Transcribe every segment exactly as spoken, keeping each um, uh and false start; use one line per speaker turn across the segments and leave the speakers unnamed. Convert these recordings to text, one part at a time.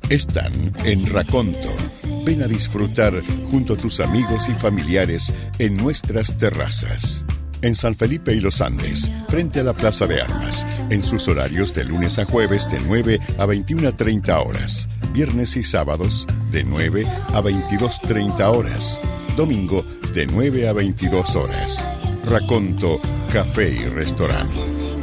están en Raconto. Ven a disfrutar junto a tus amigos y familiares en nuestras terrazas. En San Felipe y Los Andes, frente a la Plaza de Armas, en sus horarios de lunes a jueves de nueve a veintiuna treinta horas, viernes y sábados de nueve a veintidós treinta horas, domingo de nueve a veintidós horas. Raconto, café y restaurante.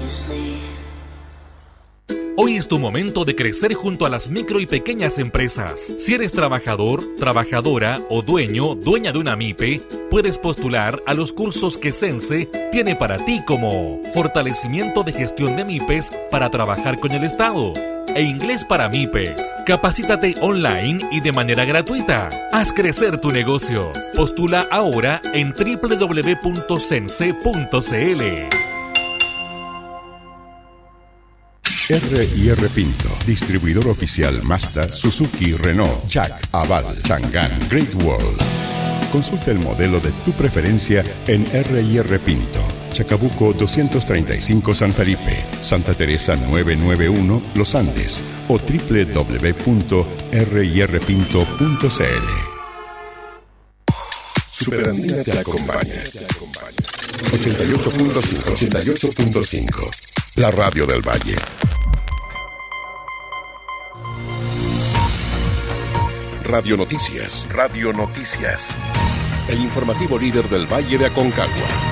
Hoy es tu momento de crecer junto a las micro y pequeñas empresas. Si eres trabajador, trabajadora o dueño, dueña de una MIPE, puedes postular a los cursos que Sense tiene para ti, como fortalecimiento de gestión de MIPES para trabajar con el Estado e inglés para MIPES. Capacítate online y de manera gratuita. Haz crecer tu negocio. Postula ahora en doble u doble u doble u punto sense punto c l.
R y R Pinto, distribuidor oficial Mazda, Suzuki, Renault, Jack, Aval, Chang'an, Great Wall. Consulta el modelo de tu preferencia en R y R Pinto, Chacabuco doscientos treinta y cinco San Felipe, Santa Teresa novecientos noventa y uno Los Andes o doble u doble u doble u punto r y r pinto punto c l. Superandina te acompaña. ochenta y ocho punto cinco, ochenta y ocho punto cinco, la radio del Valle. Radio Noticias. Radio Noticias. El informativo líder del Valle de Aconcagua.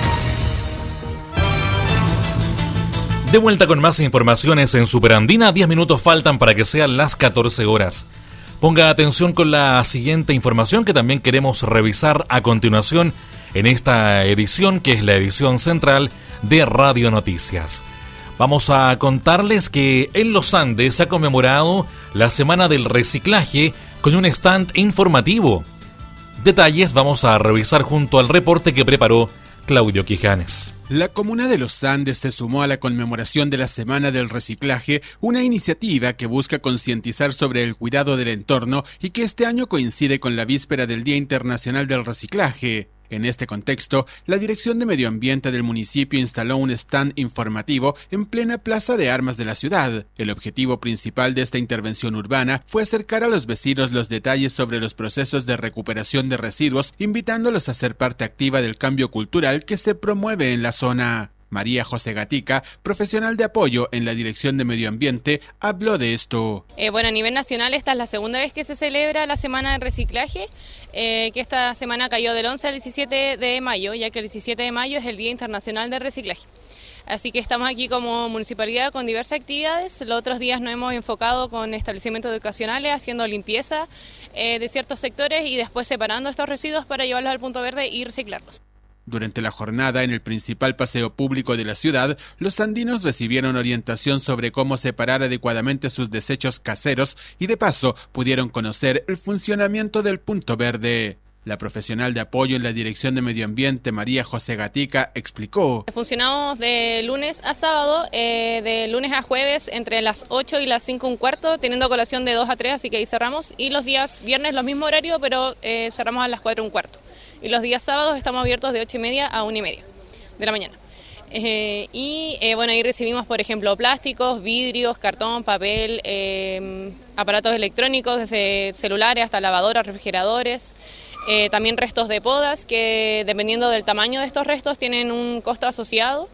De vuelta con más informaciones en Superandina. diez minutos faltan para que sean las catorce horas. Ponga atención con la siguiente información que también queremos revisar a continuación en esta edición, que es la edición central de Radio Noticias. Vamos a contarles que en Los Andes se ha conmemorado la Semana del Reciclaje con un stand informativo. Detalles vamos a revisar junto al reporte que preparó Claudio Quijanes.
La comuna de Los Andes se sumó a la conmemoración de la Semana del Reciclaje, una iniciativa que busca concientizar sobre el cuidado del entorno y que este año coincide con la víspera del Día Internacional del Reciclaje. En este contexto, la Dirección de Medio Ambiente del municipio instaló un stand informativo en plena Plaza de Armas de la ciudad. El objetivo principal de esta intervención urbana fue acercar a los vecinos los detalles sobre los procesos de recuperación de residuos, invitándolos a ser parte activa del cambio cultural que se promueve en la zona. María José Gatica, profesional de apoyo en la Dirección de Medio Ambiente, habló de esto.
Eh, bueno, a nivel nacional esta es la segunda vez que se celebra la Semana de Reciclaje, eh, que esta semana cayó del once al diecisiete de mayo, ya que el diecisiete de mayo es el Día Internacional del Reciclaje. Así que estamos aquí como municipalidad con diversas actividades. Los otros días nos hemos enfocado con establecimientos educacionales, haciendo limpieza eh, de ciertos sectores y después separando estos residuos para llevarlos al punto verde y reciclarlos.
Durante la jornada en el principal paseo público de la ciudad, los andinos recibieron orientación sobre cómo separar adecuadamente sus desechos caseros y de paso pudieron conocer el funcionamiento del punto verde. La profesional de apoyo en la Dirección de Medio Ambiente, María José Gatica, explicó.
Funcionamos de lunes a sábado, eh, de lunes a jueves entre las ocho y las cinco un cuarto, teniendo colación de dos a tres, así que ahí cerramos. Y los días viernes los mismo horario, pero eh, cerramos a las cuatro un cuarto. Y los días sábados estamos abiertos de ocho y media a una y media de la mañana. Eh, y eh, bueno, ahí recibimos, por ejemplo, plásticos, vidrios, cartón, papel, eh, aparatos electrónicos, desde celulares hasta lavadoras, refrigeradores. Eh, también restos de podas que, dependiendo del tamaño de estos restos, tienen un costo asociado.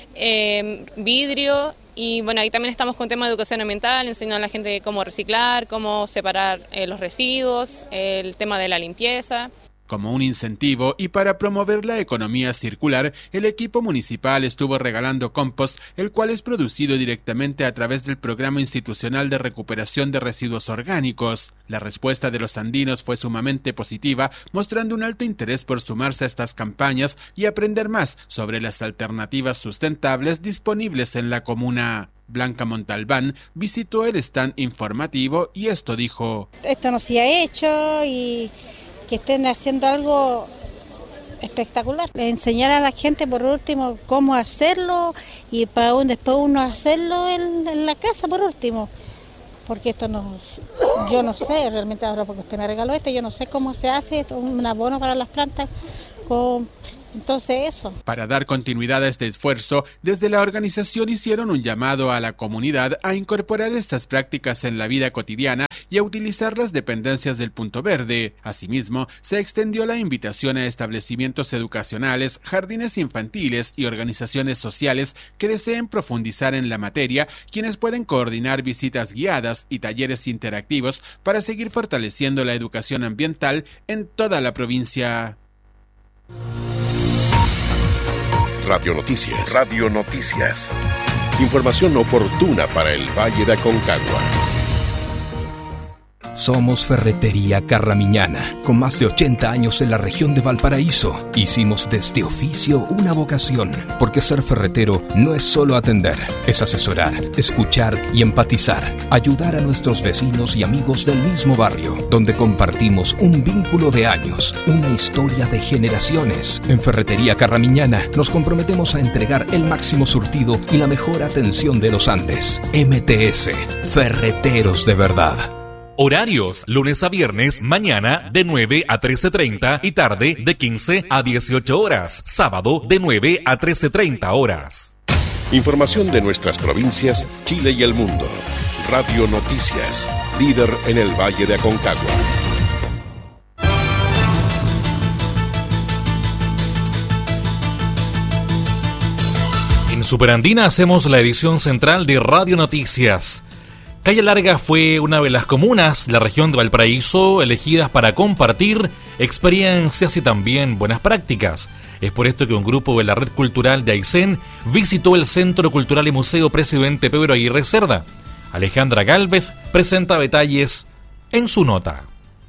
Eh, vidrio. Y bueno, ahí también estamos con tema de educación ambiental, enseñando a la gente cómo reciclar, cómo separar eh, los residuos, eh, el tema de la limpieza.
Como un incentivo y para promover la economía circular, el equipo municipal estuvo regalando compost, el cual es producido directamente a través del Programa Institucional de Recuperación de Residuos Orgánicos. La respuesta de los andinos fue sumamente positiva, mostrando un alto interés por sumarse a estas campañas y aprender más sobre las alternativas sustentables disponibles en la comuna. Blanca Montalbán visitó el stand informativo y esto dijo.
Esto no se ha hecho y que estén haciendo algo espectacular. Enseñar a la gente por último cómo hacerlo y para un, después uno hacerlo en, en la casa por último. Porque esto no, yo no sé realmente ahora porque usted me regaló esto, yo no sé cómo se hace, un abono para las plantas con... Entonces eso.
Para dar continuidad a este esfuerzo, desde la organización hicieron un llamado a la comunidad a incorporar estas prácticas en la vida cotidiana y a utilizar las dependencias del Punto Verde. Asimismo, se extendió la invitación a establecimientos educacionales, jardines infantiles y organizaciones sociales que deseen profundizar en la materia, quienes pueden coordinar visitas guiadas y talleres interactivos para seguir fortaleciendo la educación ambiental en toda la provincia.
Radio Noticias.
Radio Noticias.
Información oportuna para el Valle de Aconcagua.
Somos Ferretería Carramiñana, con más de ochenta años en la región de Valparaíso. Hicimos de este oficio una vocación, porque ser ferretero no es solo atender, es asesorar, escuchar y empatizar, ayudar a nuestros vecinos y amigos del mismo barrio, donde compartimos un vínculo de años, una historia de generaciones. En Ferretería Carramiñana nos comprometemos a entregar el máximo surtido y la mejor atención de los Andes. M T S, Ferreteros de verdad.
Horarios, lunes a viernes, mañana de nueve a trece treinta y tarde de quince a dieciocho horas. Sábado de nueve a trece treinta horas.
Información de nuestras provincias, Chile y el mundo. Radio Noticias, líder en el Valle de Aconcagua.
En Superandina hacemos la edición central de Radio Noticias. Calle Larga fue una de las comunas de la región de Valparaíso elegidas para compartir experiencias y también buenas prácticas. Es por esto que un grupo de la Red Cultural de Aysén visitó el Centro Cultural y Museo Presidente Pedro Aguirre Cerda. Alejandra Gálvez presenta detalles en su nota.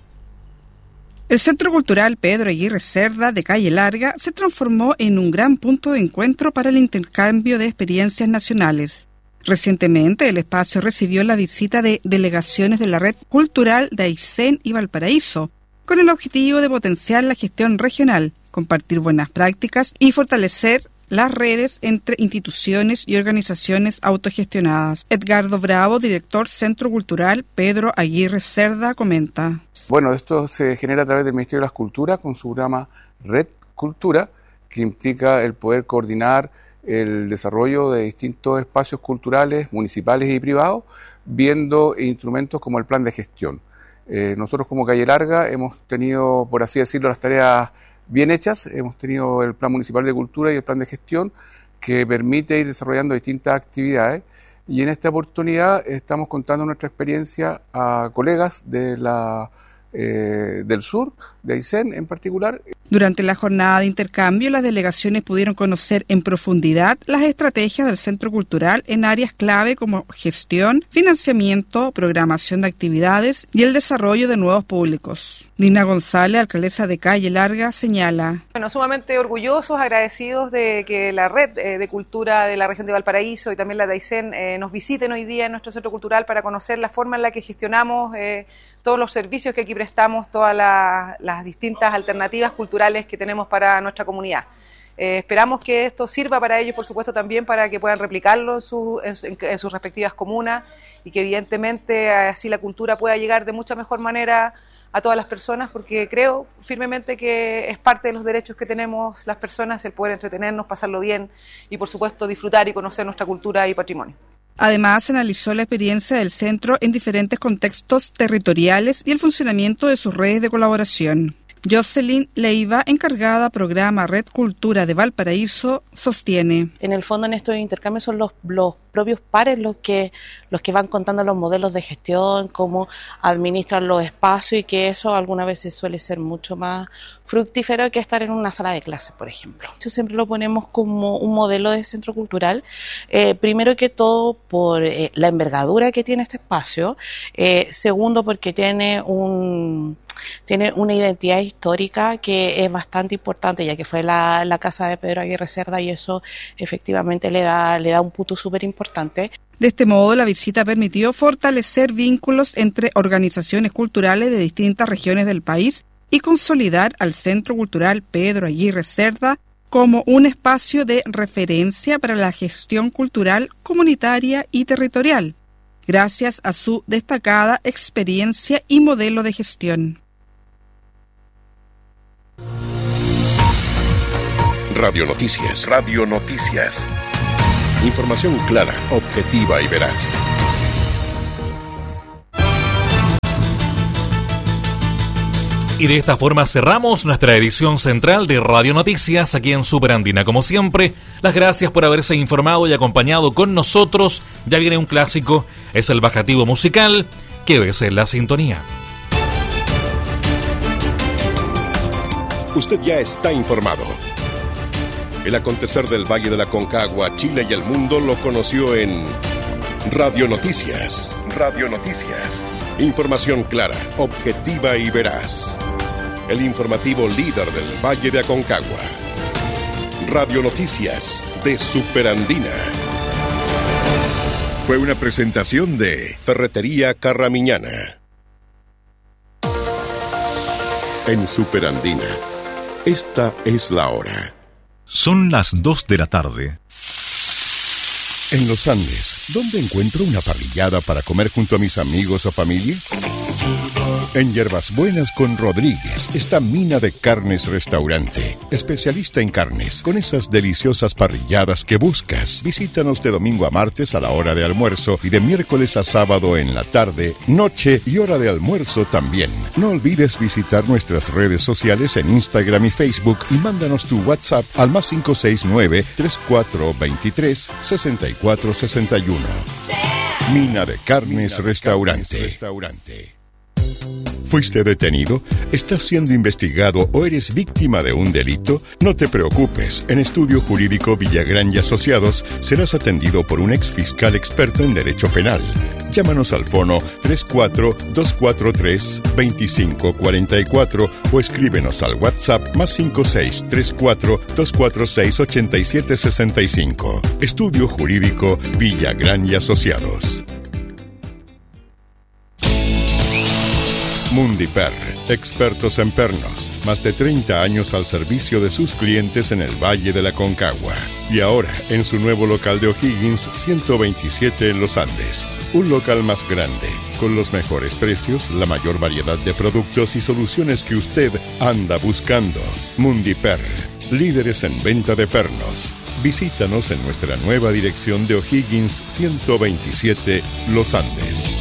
El Centro Cultural Pedro Aguirre Cerda de Calle Larga se transformó en un gran punto de encuentro para el intercambio de experiencias nacionales. Recientemente, el espacio recibió la visita de delegaciones de la Red Cultural de Aysén y Valparaíso, con el objetivo de potenciar la gestión regional, compartir buenas prácticas y fortalecer las redes entre instituciones y organizaciones autogestionadas. Edgardo Bravo, director Centro Cultural Pedro Aguirre Cerda, comenta.
Bueno, esto se genera a través del Ministerio de las Culturas con su programa Red Cultura, que implica el poder coordinar el desarrollo de distintos espacios culturales, municipales y privados, viendo instrumentos como el plan de gestión. Eh, nosotros como Calle Larga hemos tenido, por así decirlo, las tareas bien hechas. Hemos tenido el plan municipal de cultura y el plan de gestión que permite ir desarrollando distintas actividades, y en esta oportunidad estamos contando nuestra experiencia a colegas de la eh, del sur, de Aysén en particular.
Durante la jornada de intercambio, las delegaciones pudieron conocer en profundidad las estrategias del Centro Cultural en áreas clave como gestión, financiamiento, programación de actividades y el desarrollo de nuevos públicos. Lina González, alcaldesa de Calle Larga, señala.
Bueno, sumamente orgullosos, agradecidos de que la red eh, de cultura de la región de Valparaíso y también la de Aysén eh, nos visiten hoy día en nuestro Centro Cultural para conocer la forma en la que gestionamos eh, todos los servicios que aquí prestamos, todas la, las distintas alternativas culturales que tenemos para nuestra comunidad. Eh, esperamos que esto sirva para ellos, por supuesto, también para que puedan replicarlo en, su, en, en sus respectivas comunas, y que evidentemente así la cultura pueda llegar de mucha mejor manera a todas las personas, porque creo firmemente que es parte de los derechos que tenemos las personas el poder entretenernos, pasarlo bien y, por supuesto, disfrutar y conocer nuestra cultura y patrimonio.
Además, se analizó la experiencia del centro en diferentes contextos territoriales y el funcionamiento de sus redes de colaboración. Jocelyn Leiva, encargada programa Red Cultura de Valparaíso, sostiene.
En el fondo, en estos intercambios son los, los propios pares los que, los que van contando los modelos de gestión, cómo administran los espacios, y que eso algunas veces suele ser mucho más fructífero que estar en una sala de clases, por ejemplo. Eso siempre lo ponemos como un modelo de centro cultural, eh, primero que todo por eh, la envergadura que tiene este espacio, eh, segundo porque tiene un... Tiene una identidad histórica que es bastante importante, ya que fue la, la casa de Pedro Aguirre Cerda, y eso efectivamente le da, le da un punto súper importante.
De este modo, la visita permitió fortalecer vínculos entre organizaciones culturales de distintas regiones del país y consolidar al Centro Cultural Pedro Aguirre Cerda como un espacio de referencia para la gestión cultural comunitaria y territorial, gracias a su destacada experiencia y modelo de gestión.
Radio Noticias.
Radio Noticias.
Información clara, objetiva y veraz.
Y de esta forma cerramos nuestra edición central de Radio Noticias aquí en Super Andina. Como siempre, las gracias por haberse informado y acompañado con nosotros. Ya viene un clásico, es el bajativo musical. Quédese en la sintonía.
Usted ya está informado. El acontecer del Valle de la Aconcagua, Chile y el mundo lo conoció en Radio Noticias. Radio Noticias. Información clara, objetiva y veraz. El informativo líder del Valle de Aconcagua. Radio Noticias de Super Andina. Fue una presentación de Ferretería Carramiñana. En Super Andina, esta es la hora.
Son las dos de la tarde.
En los Andes, ¿dónde encuentro una parrillada para comer junto a mis amigos o familia? En Hierbas Buenas con Rodríguez está Mina de Carnes Restaurante, especialista en carnes, con esas deliciosas parrilladas que buscas. Visítanos de domingo a martes a la hora de almuerzo y de miércoles a sábado en la tarde, noche y hora de almuerzo también. No olvides visitar nuestras redes sociales en Instagram y Facebook y mándanos tu WhatsApp al más cinco seis nueve, tres cuatro dos tres, seis cuatro seis uno. Mina de Carnes Restaurante. ¿Fuiste detenido? ¿Estás siendo investigado o eres víctima de un delito? No te preocupes. En Estudio Jurídico Villagrán y Asociados serás atendido por un ex fiscal experto en derecho penal. Llámanos al fono tres cuatro dos cuatro tres, dos cinco cuatro cuatro o escríbenos al WhatsApp más cinco seis tres cuatro dos cuatro seis ocho siete seis cinco. Estudio Jurídico Villagrán y Asociados. Mundiper, expertos en pernos, más de treinta años al servicio de sus clientes en el Valle de la Aconcagua. Y ahora, en su nuevo local de O'Higgins, ciento veintisiete en Los Andes. Un local más grande, con los mejores precios, la mayor variedad de productos y soluciones que usted anda buscando. Mundiper, líderes en venta de pernos. Visítanos en nuestra nueva dirección de O'Higgins, ciento veintisiete, Los Andes.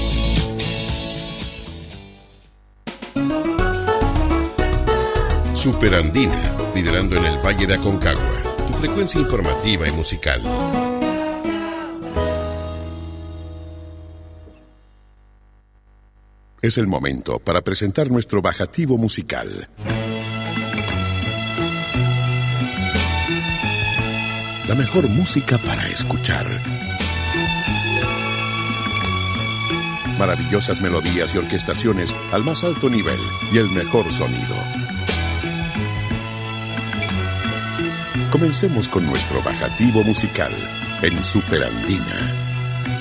Super Andina, liderando en el Valle de Aconcagua, tu frecuencia informativa y musical. Es el momento para presentar nuestro bajativo musical. La mejor música para escuchar. Maravillosas melodías y orquestaciones al más alto nivel y el mejor sonido. Comencemos con nuestro bajativo musical en Super Andina.